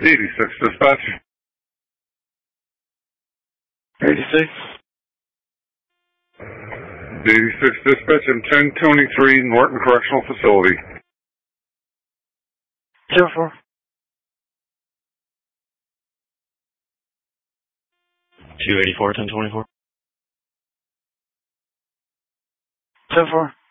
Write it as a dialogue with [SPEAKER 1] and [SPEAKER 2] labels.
[SPEAKER 1] 86 dispatch.
[SPEAKER 2] 86.
[SPEAKER 1] 86 dispatch in 1023 Norton Correctional Facility.
[SPEAKER 2] 04.
[SPEAKER 3] 284, 1024.
[SPEAKER 2] 04.